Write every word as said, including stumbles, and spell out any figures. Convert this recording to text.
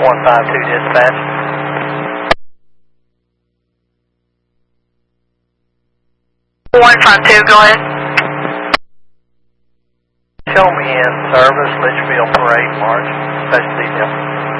one five two dispatch. one five two, go ahead. Show me in service, Litchfield Parade March, special detail.